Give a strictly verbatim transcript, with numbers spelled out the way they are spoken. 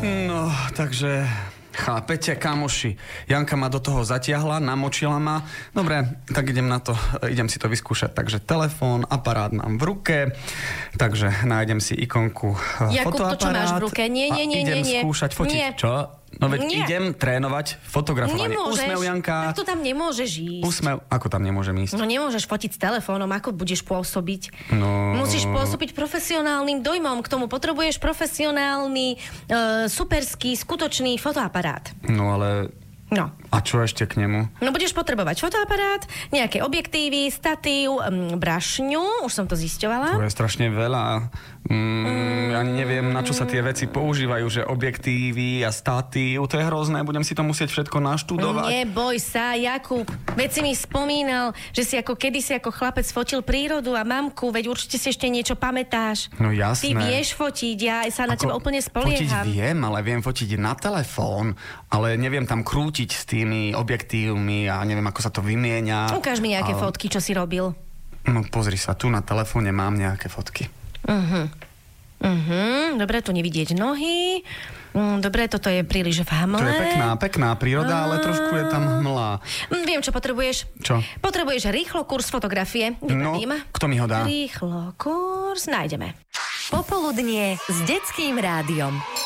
No, takže... Chápete, kamoši? Janka ma do toho zatiahla, namočila ma. Dobre, tak idem na to, idem si to vyskúšať. Takže telefón, aparát mám v ruke, takže nájdem si ikonku Jakub, fotoaparát. to, čo máš v ruke. Nie, nie, nie, a idem nie, nie. skúšať fotiť. Nie. Čo? No veď Nie. idem trénovať fotografovanie. Nemôžeš. Úsmev, Janka. Tak to tam nemôžeš ísť. Úsmev, ako tam nemôžem ísť? No nemôžeš fotiť s telefónom, ako budeš pôsobiť? No... Musíš pôsobiť profesionálnym dojmom, k tomu potrebuješ profesionálny, e, superský, skutočný fotoaparát. No ale... No. A čo ešte k nemu? No budeš potrebovať fotoaparát, nejaké objektívy, statív, mm, brašňu, už som to zisťovala. To je strašne veľa. Mm, mm. Ani neviem, na čo sa tie veci používajú, že objektívy a statív, to je hrozné, budem si to musieť všetko naštudovať. Neboj sa, Jakub. Veď si mi spomínal, že si ako kedysi ako chlapec fotil prírodu a mamku, veď určite si ešte niečo pamätáš. No jasné. Ty vieš fotiť, ja sa na Ako teba úplne spolieham. Fotiť viem, ale viem fotiť na telefón, ale neviem tam krútiť s tými objektívmi a neviem, ako sa to vymieňa. Ukáž mi nejaké ale... fotky, čo si robil. No pozri sa, tu na telefóne mám nejaké fotky. Mhm. Mhm, dobre, tu nevidieť nohy. Mm, dobre, toto je príliš v hmle. To je pekná, pekná príroda, ale trošku je tam hmla. Mm, viem, čo potrebuješ. Čo? Potrebuješ rýchlo kurz fotografie. No, Vypadím. kto mi ho dá? Rýchlo kurz, nájdeme. Popoludnie s detským rádiom.